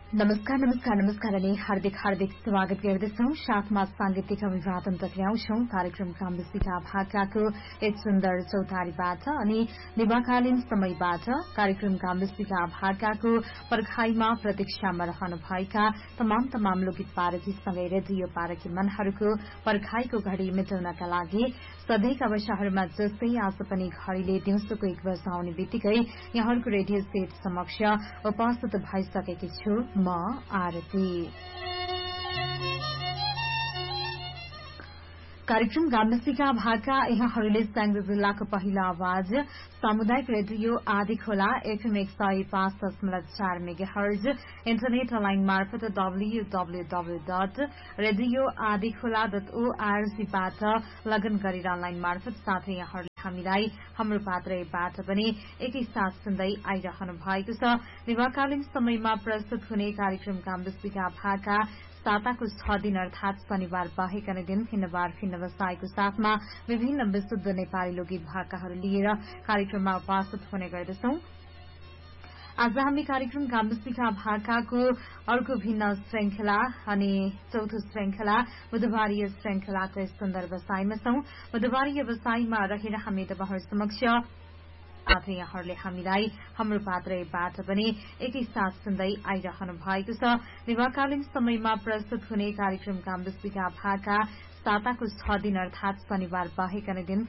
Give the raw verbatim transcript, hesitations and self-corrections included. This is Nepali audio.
नमस्कार नमस्कार नमस्कार अनि हार्दिक हार्दिक स्वागत गर्दछौ। साथमा सांगीतिक अभिवादन टक्राउँछौ कार्यक्रम कामबिस्तीका भाकाको एक सुन्दर चौतारीबाट अनि निवाकालीन समयबाट कार्यक्रम कामबिस्तीका भाकाको पर्खाईमा प्रतीक्षामा रहनुभएका तमाम तमाम लोकगीत पारखीसँगै रेडियो पारखी मनहरूको पर्खाईको घड़ी मेटाउनका लागि सधैँका वर्षहरूमा जस्तै आज पनि घड़ीले दिउँसोको एक बज आउने बित्तिकै यहाँहरूको रेडियो सेट समक्ष उपस्थित भइसकेकी छु म आरती। कार्यक्रम गाम्बेसीका भाका यहाँहरूले स्याङ्जा जिल्लाको पहिलो आवाज सामुदायिक रेडियो आदि खोला एफएम एक सय पाँच दशमलव चार मेगा हर्ज इन्टरनेट लाइन मार्फत W W W dot radio आदि खोला डट ओआरजीबाट लगन गरेर अनलाइन मार्फत साथै यहाँहरूले हामीलाई हाम्रो पात्रबाट पनि एकैसाथ सुन्दै आइरहनु भएको छ। निवाकालीन समयमा प्रस्तुत हुने कार्यक्रम कामबिस्तीका भाका साताको छ दिन अर्थात शनिबार बाहेक अन्य दिन हिन्नबार भिन्न व्यवसायको साथमा विभिन्न विशुद्ध नेपाली लोकगीत भाकाहरू लिएर कार्यक्रममा उपस्थित हुने गर्दछौं। आज हामी कार्यक्रम कामबिस्तीका भाकाको अर्को भिन्न श्रृंखला अनि चौथो श्रृंखला बुधबारीय श्रृंखलाको सुन्दर व्यवसायमा छौं। बुधबारीय व्यवसायमा रहेर हामी तपाईहरु समक्ष आज यहाँहरूले हामीलाई हाम्रो पात्रबाट पनि एकैसाथ सुन्दै आइरहनु भएको छ। निवाकालीन समयमा प्रस्तुत हुने कार्यक्रम कामबिस्तीका भाका साताको छ दिन अर्थात शनिबार बाहेक अन्य दिन